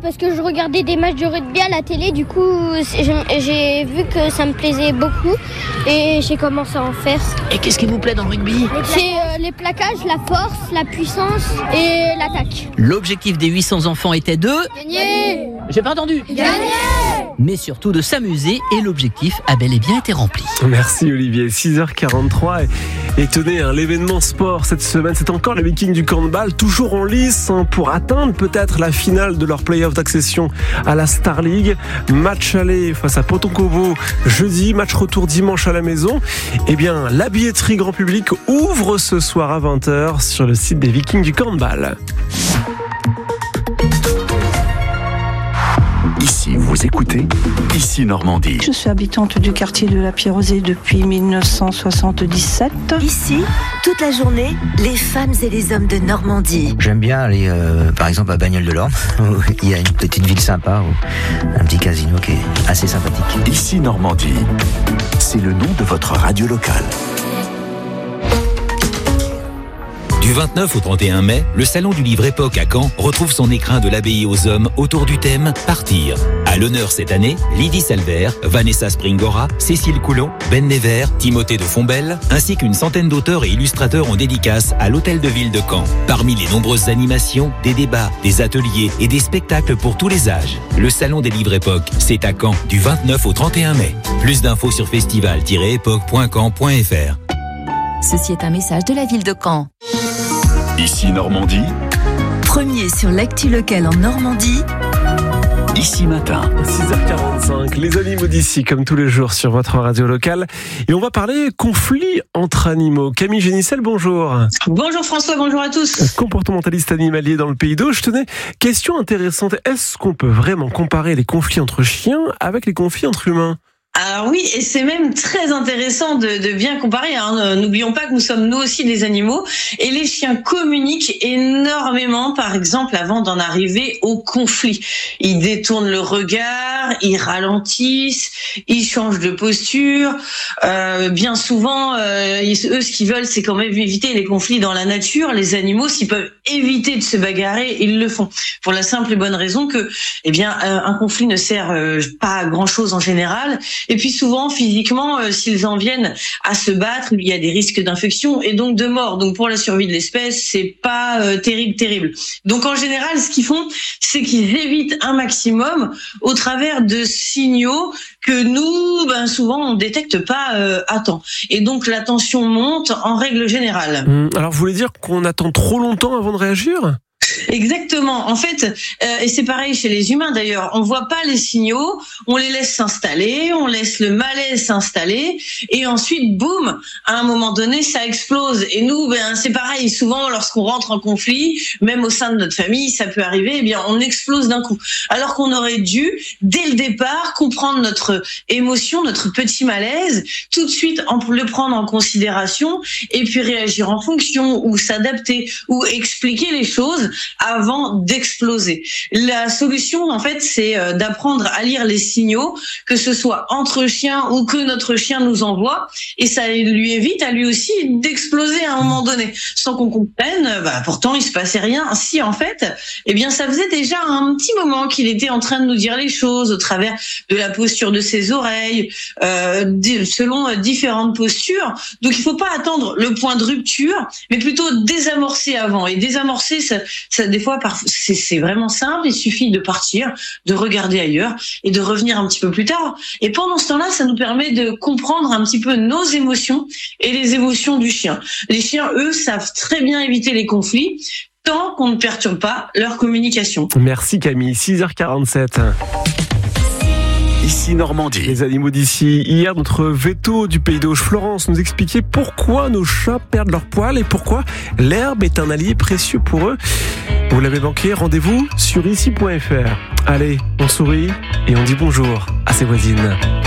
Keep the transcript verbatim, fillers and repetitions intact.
parce que je regardais des matchs de rugby à la télé, du coup j'ai vu que ça me plaisait beaucoup et j'ai commencé à en faire. Et qu'est-ce qui vous plaît dans le rugby ? C'est euh, les plaquages, la force, la puissance et l'attaque. L'objectif des huit cents enfants était de... Gagner ! J'ai pas entendu. Gagner ! Mais surtout de s'amuser et l'objectif a bel et bien été rempli. Merci Olivier, six heures quarante-trois et, et tenez, hein, l'événement sport cette semaine, c'est encore les Vikings du handball, toujours en lice hein, pour atteindre peut-être la finale de leur play-off d'accession à la Star League. Match aller face à Potonkovo jeudi, match retour dimanche à la maison. Eh bien, la billetterie grand public ouvre ce soir à vingt heures sur le site des Vikings du handball. Ici, vous écoutez Ici Normandie. Je suis habitante du quartier de la Pierrosée depuis dix-neuf cent soixante-dix-sept. Ici, toute la journée, les femmes et les hommes de Normandie. J'aime bien aller, euh, par exemple, à Bagnoles-de-l'Orne, où il y a une petite ville sympa, où un petit casino qui est assez sympathique. Ici Normandie, c'est le nom de votre radio locale. Du vingt-neuf au trente et un mai, le salon du livre Époque à Caen retrouve son écrin de l'abbaye aux hommes autour du thème « Partir ». À l'honneur cette année, Lydie Salvert, Vanessa Springora, Cécile Coulon, Ben Nevers, Timothée de Fombelle, ainsi qu'une centaine d'auteurs et illustrateurs en dédicace à l'hôtel de ville de Caen. Parmi les nombreuses animations, des débats, des ateliers et des spectacles pour tous les âges. Le salon des livres Époque, c'est à Caen, du vingt-neuf au trente et un mai. Plus d'infos sur festival tiret époque point caen point f r. Ceci est un message de la ville de Caen. Ici Normandie, Premier sur l'actu locale en Normandie. Ici Matin. six heures quarante-cinq, les animaux d'ici, comme tous les jours sur votre radio locale. Et on va parler conflit entre animaux. Camille Génissel, bonjour. Bonjour François, bonjour à tous. Comportementaliste animalier dans le Pays d'Auge. Je tenais, question intéressante. Est-ce qu'on peut vraiment comparer les conflits entre chiens avec les conflits entre humains ? Alors oui, et c'est même très intéressant de, de bien comparer. Hein. N'oublions pas que nous sommes nous aussi des animaux et les chiens communiquent énormément, par exemple, avant d'en arriver au conflit. Ils détournent le regard, ils ralentissent, ils changent de posture. Euh, bien souvent, euh, eux, ce qu'ils veulent, c'est quand même éviter les conflits dans la nature. Les animaux, s'ils peuvent éviter de se bagarrer, ils le font. Pour la simple et bonne raison que, eh bien, un conflit ne sert pas à grand-chose en général. Et puis souvent, physiquement, euh, s'ils en viennent à se battre, il y a des risques d'infection et donc de mort. Donc pour la survie de l'espèce, c'est pas euh, terrible, terrible. Donc en général, ce qu'ils font, c'est qu'ils évitent un maximum au travers de signaux que nous, ben souvent, on détecte pas euh, à temps. Et donc la tension monte en règle générale. Hum, alors vous voulez dire qu'on attend trop longtemps avant de réagir ? Exactement. En fait, euh, et c'est pareil chez les humains d'ailleurs, on voit pas les signaux, on les laisse s'installer, on laisse le malaise s'installer, et ensuite, boum, à un moment donné, ça explose. Et nous, ben c'est pareil. Souvent, lorsqu'on rentre en conflit, même au sein de notre famille, ça peut arriver. Eh bien, on explose d'un coup, alors qu'on aurait dû, dès le départ, comprendre notre émotion, notre petit malaise, tout de suite en, le prendre en considération, et puis réagir en fonction, ou s'adapter, ou expliquer les choses avant d'exploser. La solution, en fait, c'est d'apprendre à lire les signaux, que ce soit entre chiens ou que notre chien nous envoie, et ça lui évite à lui aussi d'exploser à un moment donné, sans qu'on comprenne, bah, pourtant il se passait rien. Si, en fait, eh bien, ça faisait déjà un petit moment qu'il était en train de nous dire les choses au travers de la posture de ses oreilles, euh, selon différentes postures. Donc, il faut pas attendre le point de rupture, mais plutôt désamorcer avant. Et désamorcer, ça, ça des fois, c'est, c'est vraiment simple. Il suffit de partir, de regarder ailleurs et de revenir un petit peu plus tard. Et pendant ce temps-là, ça nous permet de comprendre un petit peu nos émotions et les émotions du chien. Les chiens, eux, savent très bien éviter les conflits tant qu'on ne perturbe pas leur communication. Merci Camille, six heures quarante-sept. Ici Normandie. Les animaux d'ici. Hier, notre veto du Pays d'Auge, Florence, nous expliquait pourquoi nos chats perdent leur poil et pourquoi l'herbe est un allié précieux pour eux. Vous l'avez manqué, rendez-vous sur ici point f r. Allez, on sourit et on dit bonjour à ses voisines.